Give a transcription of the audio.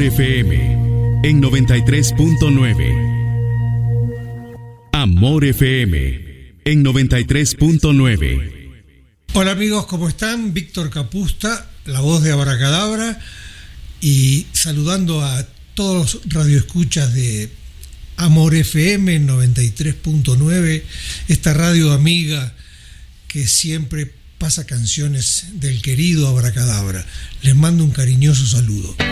Amor FM en 93.9. Amor FM en 93.9. Hola amigos, ¿cómo están? Víctor Capusta, la voz de Abracadabra, y saludando a todos los radioescuchas de Amor FM en 93.9, esta radio amiga que siempre pasa canciones del querido Abracadabra. Les mando un cariñoso saludo.